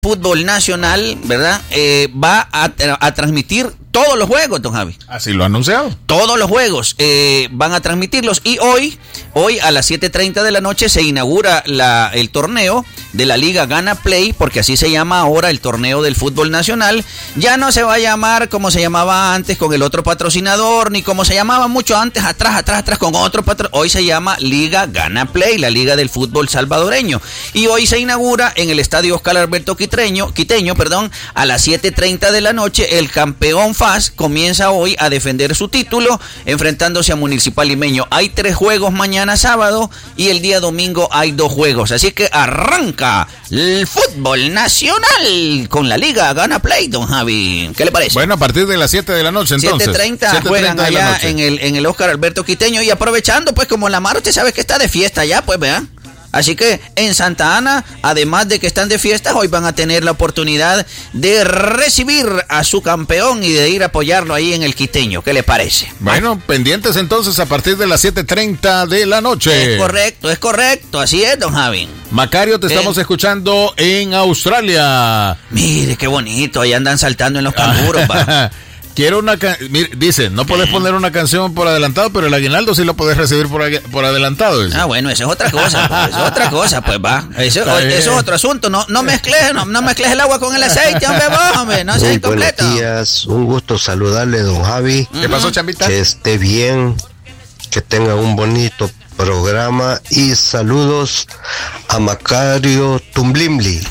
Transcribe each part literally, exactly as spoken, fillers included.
Fútbol Nacional, ¿verdad? Eh, va a, a transmitir todos los juegos, don Javi. Así lo ha anunciado. Todos los juegos eh, van a transmitirlos. Y hoy, hoy a las siete treinta de la noche se inaugura la, el torneo de la Liga Gana Play, porque así se llama ahora el torneo del fútbol nacional. Ya no se va a llamar como se llamaba antes con el otro patrocinador, ni como se llamaba mucho antes, atrás, atrás, atrás, con otro patrocinador. Hoy se llama Liga Gana Play, la Liga del Fútbol Salvadoreño. Y hoy se inaugura en el Estadio Oscar Alberto Quiteño, Quiteño perdón, a las siete treinta de la noche. El campeón F A S comienza hoy a defender su título, enfrentándose a Municipal Limeño. Hay tres juegos mañana sábado y el día domingo hay dos juegos. Así que arranca el fútbol nacional con la Liga Gana Play, don Javi. ¿Qué le parece? Bueno, a partir de las siete de la noche, entonces. siete treinta juegan allá en el, en el Oscar Alberto Quiteño, y aprovechando, pues, como la mar, usted sabe que está de fiesta ya, pues, vean. Así que en Santa Ana, además de que están de fiesta, hoy van a tener la oportunidad de recibir a su campeón y de ir a apoyarlo ahí en el Quiteño. ¿Qué le parece? Bueno, ¿Ah? pendientes entonces a partir de las siete treinta de la noche. Es correcto, es correcto, así es, don Javi. Macario, te ¿Qué? estamos escuchando en Australia. Mire, qué bonito, ahí andan saltando en los canguros, va. Quiero una canción, dice, no podés poner una canción por adelantado, pero el aguinaldo sí lo podés recibir por, por adelantado. Dice. Ah, bueno, eso es otra cosa, pues, eso es otra cosa, pues va. Eso, eso es otro asunto, no, no mezcles, no, no mezcles el agua con el aceite, hombre, vos, hombre, no seas incompleto. Buenos días, un gusto saludarle, don Javi. ¿Qué pasó, Chambita? Que esté bien, que tenga un bonito programa y saludos a Macario Tumblimli.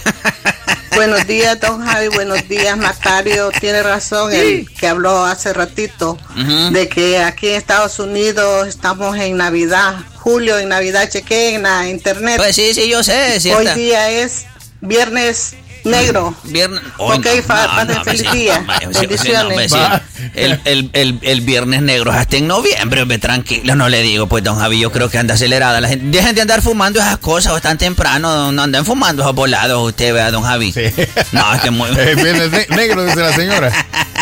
Buenos días, don Javi, buenos días, Macario. Tiene razón el que habló hace ratito, uh-huh. de que aquí en Estados Unidos estamos en Navidad, julio en Navidad, chequé en la internet. Pues sí, sí, yo sé. Hoy día es viernes negro. Viernes. Oh, ok, no, fa, no, no, feliz no, día. No, bendiciones. No, no, el, el, el, el viernes negro hasta en noviembre, hombre, tranquilo, no le digo, pues don Javi, yo creo que anda acelerada la gente. Dejen de andar fumando esas cosas tan temprano, no anden fumando esos volados usted, vea, don Javi. Sí. No, es que muy... El viernes ne- negro, dice la señora.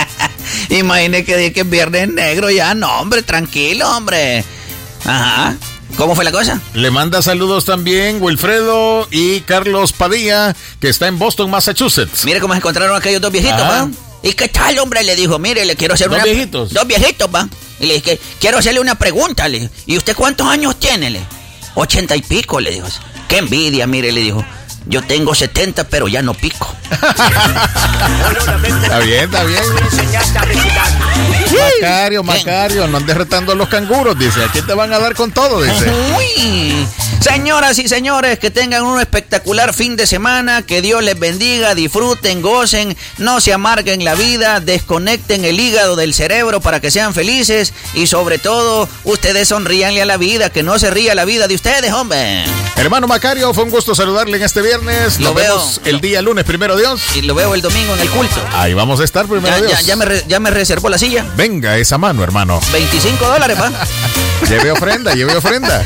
Imagine que, que es viernes negro ya, no, hombre, tranquilo, hombre. Ajá. ¿Cómo fue la cosa? Le manda saludos también Wilfredo y Carlos Padilla, que está en Boston, Massachusetts. Mire cómo se encontraron aquellos dos viejitos, ¿va? ¿Y qué tal, hombre? Le dijo, mire, le quiero hacer ¿Dos una... ¿Dos viejitos? Dos viejitos, va. Y le dije, quiero hacerle una pregunta, le dije. ¿Y usted cuántos años tiene? Le Ochenta y pico, le dijo. Qué envidia, mire, le dijo. Yo tengo setenta, pero ya no pico. Está bien, está bien. Macario, Macario, no andes retando a los canguros, dice. Aquí te van a dar con todo, dice. Uy. Señoras y señores, que tengan un espectacular fin de semana, que Dios les bendiga, disfruten, gocen, no se amarguen la vida, desconecten el hígado del cerebro para que sean felices y sobre todo, ustedes sonríanle a la vida, que no se ría la vida de ustedes, hombre. Hermano Macario, fue un gusto saludarle en este viernes. Lo Nos veo. vemos el día lunes, primero Dios. Y lo veo el domingo en el culto. Ahí vamos a estar, primero ya, Dios. Ya, ya, me re, ya me reservó la silla. Venga esa mano, hermano. veinticinco dólares, va. Lleve ofrenda, lleve ofrenda.